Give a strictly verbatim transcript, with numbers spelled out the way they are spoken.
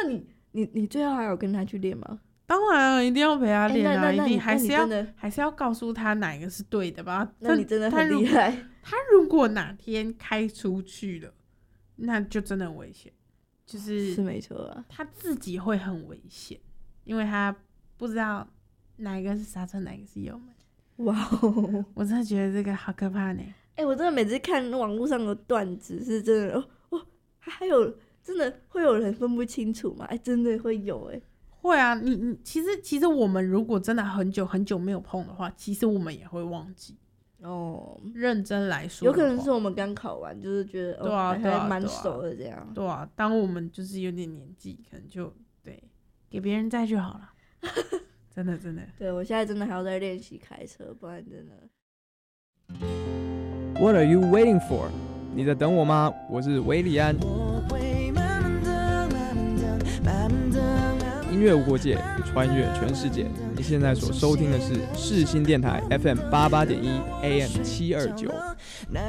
你你你最后还有跟他去练吗？ 当然一定要陪他练啊， 欸、 一定还是要还是要告诉他哪个是对的吧。 那你真的很厉害。 他, 他如果哪天开出去了，那就真的很危险，就是是没错啊， 他自己会很危险，因为他不知道哪一个是刹车，哪一个是油门。 哇， 我真的觉得这个好可怕呢。 哎、欸，我真的每次看网络上的段子是真的哦哦，还有真的会有人分不清楚吗？哎、欸，真的会有哎、欸。 会啊，你你其实其实我们如果真的很久很久没有碰的话，其实我们也会忘记哦。认真来说， 有可能是我们刚考完，就是觉得对啊，对啊， 还蛮熟的这样。 对啊，当我们就是有点年纪，可能就对给别人载就好了。真的真的。 对，我现在真的还要再练习开车，不然真的。 What are you waiting for？ 你在等我吗？我是韦礼安。音乐无国界，穿越全世界。你现在所收听的是世新电台 F M 八八点一 A M 七二九。